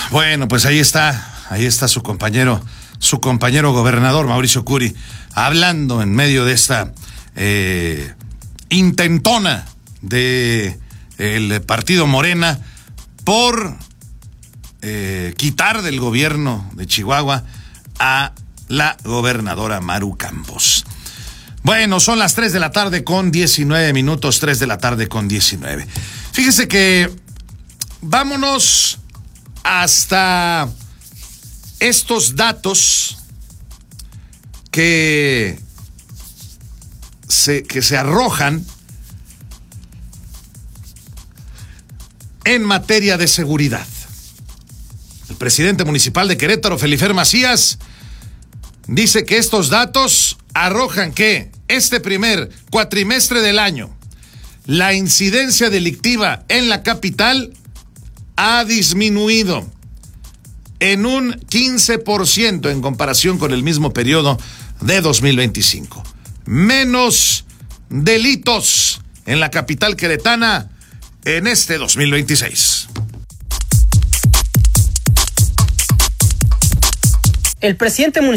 Bueno, pues ahí está su compañero gobernador, Mauricio Curi, hablando en medio de esta intentona de el partido Morena por quitar del gobierno de Chihuahua a la gobernadora Maru Campos. Bueno, son las 3 de la tarde con 19 minutos, 3 de la tarde con 19. Fíjese que vámonos hasta estos datos que se arrojan en materia de seguridad. El presidente municipal de Querétaro, Felifer Macías, dice que estos datos arrojan que este primer cuatrimestre del año, la incidencia delictiva en la capital ha disminuido en un 15% en comparación con el mismo periodo de 2025. Menos delitos en la capital queretana en este 2026. El presidente municipal